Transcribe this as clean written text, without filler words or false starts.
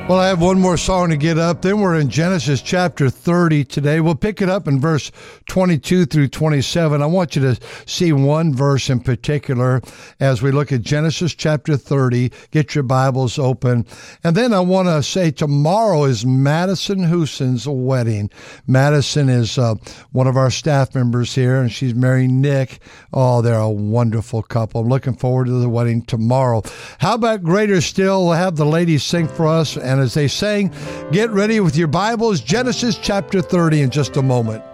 Well, I have one more song to get up. Then we're in Genesis chapter 30 today. We'll pick it up in verse 22 through 27. I want you to see one verse in particular as we look at Genesis chapter 30. Get your Bibles open. And then I want to say tomorrow is Madison Houston's wedding. Madison is one of our staff members here, and she's marrying Nick. Oh, they're a wonderful couple. I'm looking forward to the wedding tomorrow. How about greater still? We'll have the ladies sing for us. And as they sang, get ready with your Bibles, Genesis chapter 30 in just a moment.